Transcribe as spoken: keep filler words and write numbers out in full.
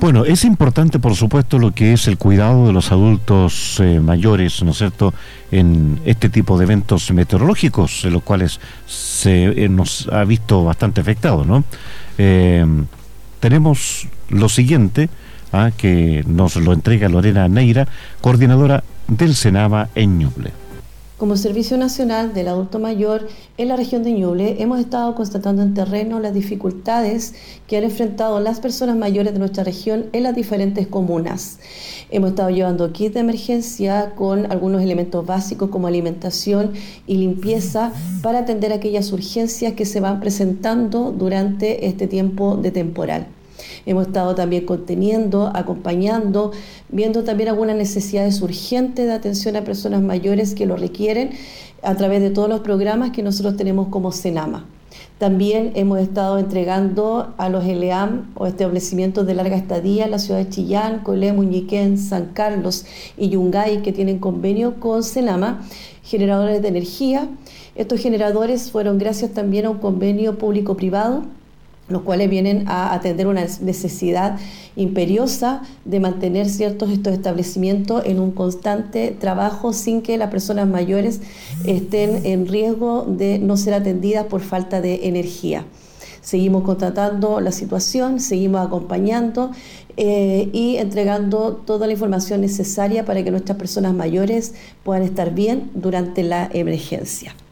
Bueno, es importante, por supuesto, lo que es el cuidado de los adultos eh, mayores, ¿no es cierto?, en este tipo de eventos meteorológicos, en los cuales se eh, nos ha visto bastante afectados, ¿no? Eh, tenemos lo siguiente, ¿ah?, que nos lo entrega Lorena Neira, coordinadora del Senama en Ñuble. Como Servicio Nacional del Adulto Mayor en la región de Ñuble, hemos estado constatando en terreno las dificultades que han enfrentado las personas mayores de nuestra región en las diferentes comunas. Hemos estado llevando kits de emergencia con algunos elementos básicos como alimentación y limpieza para atender aquellas urgencias que se van presentando durante este tiempo de temporal. Hemos estado también conteniendo, acompañando, viendo también algunas necesidades urgentes de atención a personas mayores que lo requieren a través de todos los programas que nosotros tenemos como Senama. También hemos estado entregando a los L E A M o establecimientos de larga estadía en la ciudad de Chillán, Colé, Muñiquén, San Carlos y Yungay, que tienen convenio con Senama, generadores de energía. Estos generadores fueron gracias también a un convenio público-privado, los cuales vienen a atender una necesidad imperiosa de mantener ciertos estos establecimientos en un constante trabajo sin que las personas mayores estén en riesgo de no ser atendidas por falta de energía. Seguimos constatando la situación, seguimos acompañando eh, y entregando toda la información necesaria para que nuestras personas mayores puedan estar bien durante la emergencia.